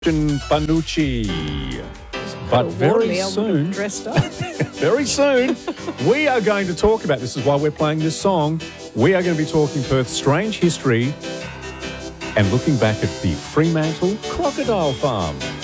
Panucci. But very soon, dressed up. very soon, we are going to talk about, this is why we're playing this song, we are going to be talking Perth's strange history and looking back at the Fremantle Crocodile Farm.